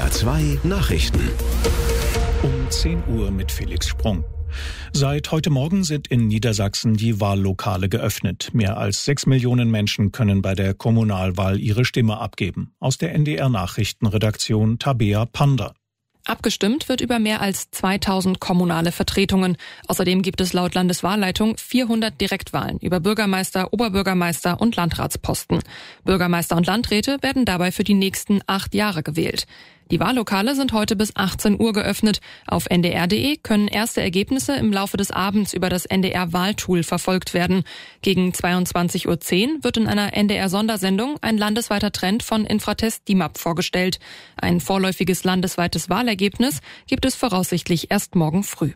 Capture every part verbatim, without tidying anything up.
R zwei Nachrichten. Um zehn Uhr mit Felix Sprung. Seit heute Morgen sind in Niedersachsen die Wahllokale geöffnet. Mehr als sechs Millionen Menschen können bei der Kommunalwahl ihre Stimme abgeben. Aus der N D R-Nachrichtenredaktion Tabea Panda. Abgestimmt wird über mehr als zweitausend kommunale Vertretungen. Außerdem gibt es laut Landeswahlleitung vierhundert Direktwahlen über Bürgermeister, Oberbürgermeister und Landratsposten. Bürgermeister und Landräte werden dabei für die nächsten acht Jahre gewählt. Die Wahllokale sind heute bis achtzehn Uhr geöffnet. Auf N D R punkt D E können erste Ergebnisse im Laufe des Abends über das N D R-Wahltool verfolgt werden. Gegen zweiundzwanzig Uhr zehn wird in einer N D R-Sondersendung ein landesweiter Trend von Infratest D I M A P vorgestellt. Ein vorläufiges landesweites Wahlergebnis gibt es voraussichtlich erst morgen früh.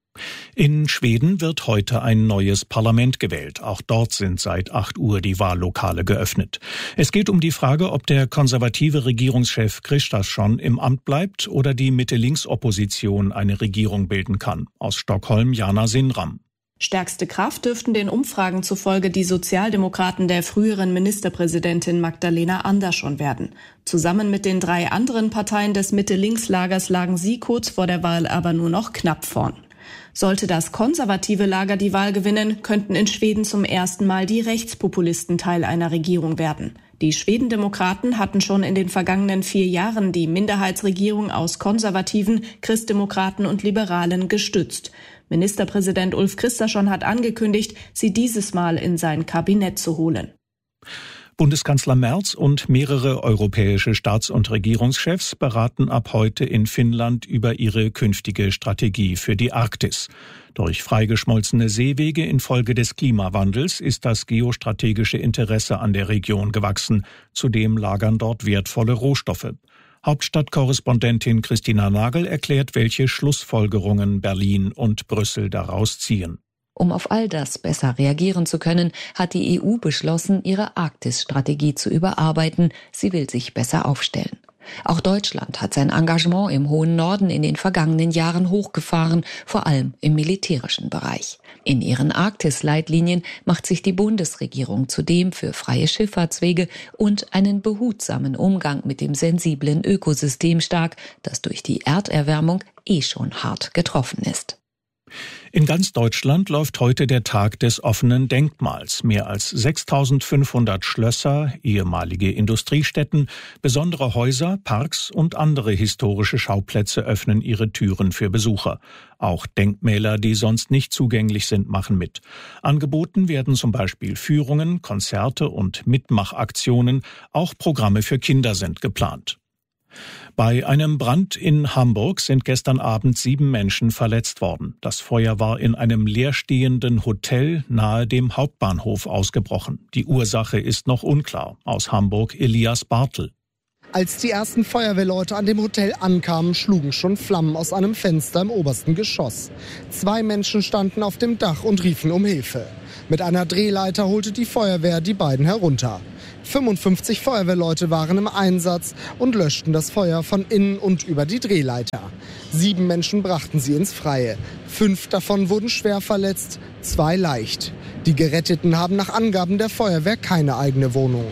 In Schweden wird heute ein neues Parlament gewählt. Auch dort sind seit acht Uhr die Wahllokale geöffnet. Es geht um die Frage, ob der konservative Regierungschef Kristersson im Amt bleibt oder die Mitte-Links-Opposition eine Regierung bilden kann. Aus Stockholm Jana Sinram. Stärkste Kraft dürften den Umfragen zufolge die Sozialdemokraten der früheren Ministerpräsidentin Magdalena Andersson werden. Zusammen mit den drei anderen Parteien des Mitte-Links-Lagers lagen sie kurz vor der Wahl aber nur noch knapp vorn. Sollte das konservative Lager die Wahl gewinnen, könnten in Schweden zum ersten Mal die Rechtspopulisten Teil einer Regierung werden. Die Schwedendemokraten hatten schon in den vergangenen vier Jahren die Minderheitsregierung aus Konservativen, Christdemokraten und Liberalen gestützt. Ministerpräsident Ulf Kristersson hat angekündigt, sie dieses Mal in sein Kabinett zu holen. Bundeskanzler Merz und mehrere europäische Staats- und Regierungschefs beraten ab heute in Finnland über ihre künftige Strategie für die Arktis. Durch freigeschmolzene Seewege infolge des Klimawandels ist das geostrategische Interesse an der Region gewachsen. Zudem lagern dort wertvolle Rohstoffe. Hauptstadtkorrespondentin Christina Nagel erklärt, welche Schlussfolgerungen Berlin und Brüssel daraus ziehen. Um auf all das besser reagieren zu können, hat die E U beschlossen, ihre Arktis-Strategie zu überarbeiten. Sie will sich besser aufstellen. Auch Deutschland hat sein Engagement im hohen Norden in den vergangenen Jahren hochgefahren, vor allem im militärischen Bereich. In ihren Arktis-Leitlinien macht sich die Bundesregierung zudem für freie Schifffahrtswege und einen behutsamen Umgang mit dem sensiblen Ökosystem stark, das durch die Erderwärmung eh schon hart getroffen ist. In ganz Deutschland läuft heute der Tag des offenen Denkmals. Mehr als sechstausendfünfhundert Schlösser, ehemalige Industriestätten, besondere Häuser, Parks und andere historische Schauplätze öffnen ihre Türen für Besucher. Auch Denkmäler, die sonst nicht zugänglich sind, machen mit. Angeboten werden zum Beispiel Führungen, Konzerte und Mitmachaktionen. Auch Programme für Kinder sind geplant. Bei einem Brand in Hamburg sind gestern Abend sieben Menschen verletzt worden. Das Feuer war in einem leerstehenden Hotel nahe dem Hauptbahnhof ausgebrochen. Die Ursache ist noch unklar. Aus Hamburg Elias Bartel. Als die ersten Feuerwehrleute an dem Hotel ankamen, schlugen schon Flammen aus einem Fenster im obersten Geschoss. Zwei Menschen standen auf dem Dach und riefen um Hilfe. Mit einer Drehleiter holte die Feuerwehr die beiden herunter. fünfundfünfzig Feuerwehrleute waren im Einsatz und löschten das Feuer von innen und über die Drehleiter. Sieben Menschen brachten sie ins Freie. Fünf davon wurden schwer verletzt, zwei leicht. Die Geretteten haben nach Angaben der Feuerwehr keine eigene Wohnung.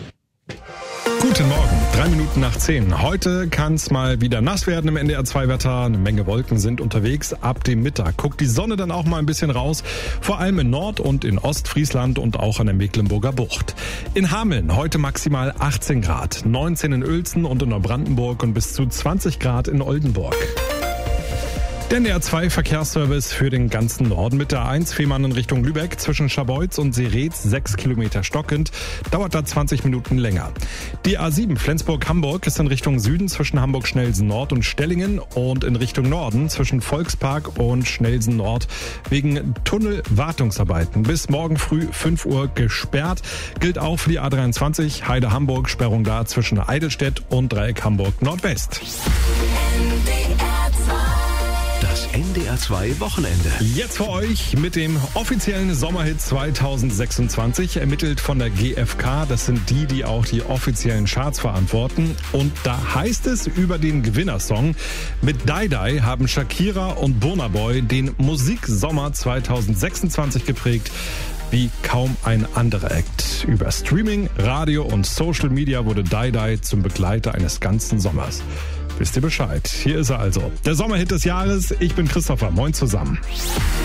Guten Morgen, drei Minuten nach zehn. Heute kann es mal wieder nass werden im N D R zwei Wetter. Eine Menge Wolken sind unterwegs. Ab dem Mittag guckt die Sonne dann auch mal ein bisschen raus. Vor allem in Nord- und in Ostfriesland und auch an der Mecklenburger Bucht. In Hameln heute maximal achtzehn Grad, neunzehn in Uelzen und in Neubrandenburg und bis zu zwanzig Grad in Oldenburg. Der N D R zwei Verkehrsservice für den ganzen Norden mit der A eins Fehmarn in Richtung Lübeck zwischen Scharbeutz und Seretz sechs Kilometer stockend, dauert da zwanzig Minuten länger. Die A sieben Flensburg-Hamburg ist in Richtung Süden zwischen Hamburg-Schnelsen-Nord und Stellingen und in Richtung Norden zwischen Volkspark und Schnelsen-Nord wegen Tunnelwartungsarbeiten bis morgen früh fünf Uhr gesperrt. Gilt auch für die A dreiundzwanzig Heide-Hamburg, Sperrung da zwischen Eidelstedt und Dreieck Hamburg-Nordwest. Das N D R zwei Wochenende. Jetzt für euch mit dem offiziellen Sommerhit zweitausendsechsundzwanzig, ermittelt von der G F K. Das sind die, die auch die offiziellen Charts verantworten. Und da heißt es über den Gewinnersong: Mit Die Die haben Shakira und Burna Boy den Musiksommer zweitausendsechsundzwanzig geprägt wie kaum ein anderer Act. Über Streaming, Radio und Social Media wurde Die Die zum Begleiter eines ganzen Sommers. wisst ihr Bescheid. Hier ist er also. Der Sommerhit des Jahres. Ich bin Christopher. Moin zusammen.